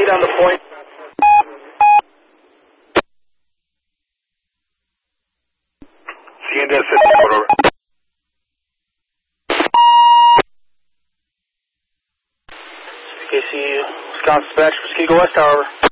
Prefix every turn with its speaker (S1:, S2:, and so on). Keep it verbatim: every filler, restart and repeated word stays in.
S1: down the point.
S2: C N D S fifteen, over.
S1: K C, Wisconsin Dispatch, Muskego West, however.